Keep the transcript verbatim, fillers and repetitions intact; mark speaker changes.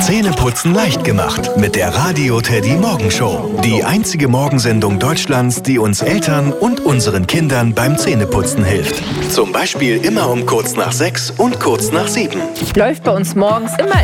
Speaker 1: Zähneputzen leicht gemacht mit der Radio Teddy Morgenshow. Die einzige Morgensendung Deutschlands, die uns Eltern und unseren Kindern beim Zähneputzen hilft. Zum Beispiel immer um kurz nach sechs und kurz nach sieben.
Speaker 2: Läuft bei uns morgens immer